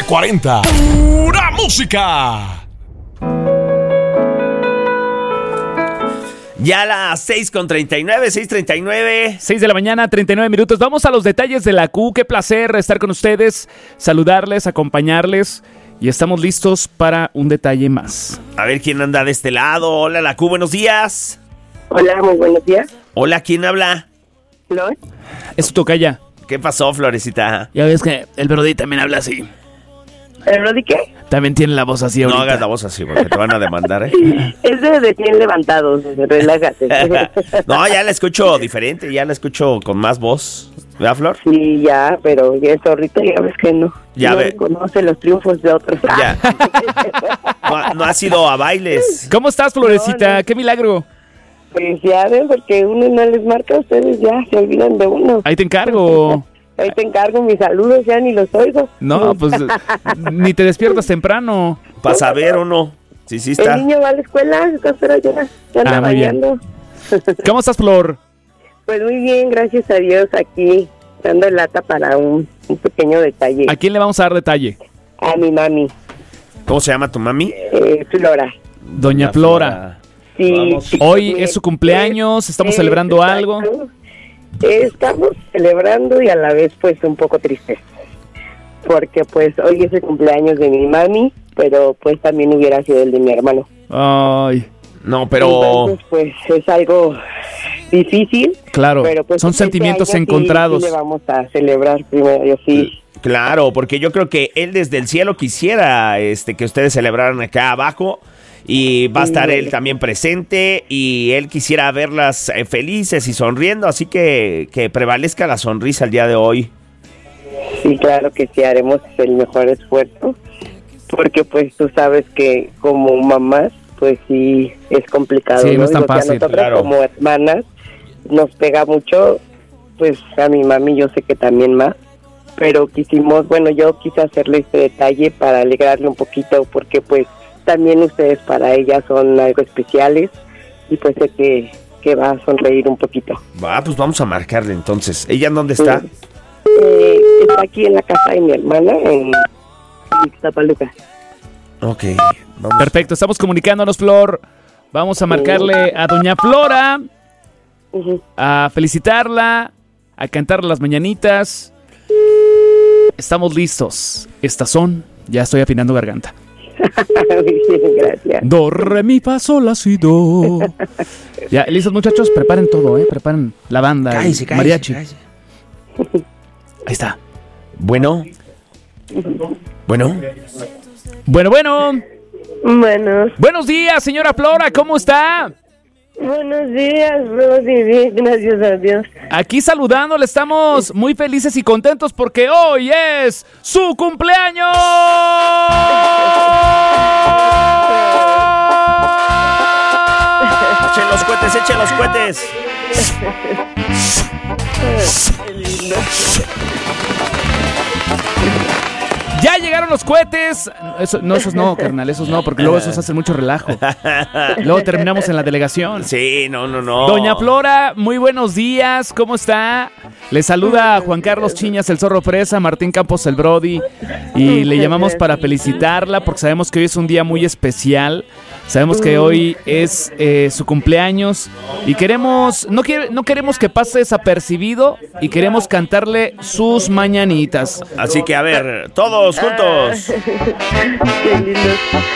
40. ¡Pura música! Ya a las 6:39, 6:39. 6 de la mañana, 39 minutos. Vamos a los detalles de la Q. Qué placer estar con ustedes, saludarles, acompañarles. Y estamos listos para un detalle más. A ver quién anda de este lado. Hola, la Q, buenos días. Hola, muy buenos días. Hola, ¿quién habla? Flor. Es tu tocaya. ¿Qué pasó, Florecita? Ya ves que el Brody también habla así. ¿El Brody qué? También tiene la voz así ahorita. No hagas la voz así porque te van a demandar, ¿eh? Es de recién levantados, relájate. No, ya la escucho diferente, ya la escucho con más voz. ¿Verdad, Flor? Sí, ya, pero ya es ahorita, ya ves que no. Ya no ve. conoce los triunfos de otros. Ya. No has ido a bailes. ¿Cómo estás, Florecita? No. ¡Qué milagro! Pues ya ven, porque uno no les marca, ustedes ya se olvidan de uno. Ahí te encargo. Ahí te encargo mis saludos, ya ni los oigo. No, pues ni te despiertas temprano. Para saber o no. Sí, El está. niño va a la escuela, pero ya anda muy bien. bailando. ¿Cómo estás, Flor? Pues muy bien, gracias a Dios, aquí dando lata para un pequeño detalle. ¿A quién le vamos a dar detalle? A mi mami, ¿Cómo se llama tu mami? Flora. Doña Flora. Sí, Vamos. sí, Hoy pues, es su cumpleaños, estamos celebrando exacto. algo. Estamos celebrando y a la vez pues un poco tristes, porque pues hoy es el cumpleaños de mi mami, pero pues también hubiera sido el de mi hermano. Ay, No, pero... Entonces pues es algo difícil, claro, pero pues son este sentimientos año encontrados. sí le vamos a celebrar primero, yo sí. Claro, porque yo creo que él desde el cielo quisiera que ustedes celebraran acá abajo y va a estar él también presente y él quisiera verlas felices y sonriendo, así que prevalezca la sonrisa el día de hoy. Sí, claro que sí, haremos el mejor esfuerzo, porque pues tú sabes que como mamás, pues sí, es complicado. Sí, no es tan Digo que fácil, a nosotras claro. como hermanas nos pega mucho, pues a mi mami yo sé que también más, pero yo quise hacerle este detalle para alegrarle un poquito, porque pues también ustedes para ella son algo especiales, y pues sé que va a sonreír un poquito. Va, pues vamos a marcarle entonces. ¿Ella en dónde está? Está aquí en la casa de mi hermana, en Ixtapaluca. Ok, vamos. Perfecto, estamos comunicándonos, Flor. Vamos a marcarle a Doña Flora, Ujú. a felicitarla, a cantarle las mañanitas. Estamos listos. Estas son, ya estoy afinando garganta. Gracias. Do, re, mi, fa, sol, la, si, do. Ya, listos, muchachos, preparen todo, preparen la banda, Cállese, el cállese, mariachi. cállese. Ahí está. Bueno. Bueno. Bueno. Buenos Buenos días, señora Flora, ¿cómo está? días, Rosy, bien, gracias a Dios. Aquí saludándole, estamos muy felices y contentos porque hoy es su cumpleaños. Echen los cohetes, echen los cohetes. Qué lindo. Ya llegaron los cohetes. Esos no, carnal, esos no, porque luego esos hacen mucho relajo. Luego terminamos en la delegación. Sí, no. Doña Flora, muy buenos días, ¿cómo está? Le saluda Juan Carlos Chiñas, el Zorro Fresa, Martín Campos, el Brody, y le llamamos para felicitarla porque sabemos que hoy es un día muy especial. Sabemos que hoy es su cumpleaños y no queremos que pase desapercibido y queremos cantarle sus mañanitas. Así que a ver, todos juntos. Qué lindo.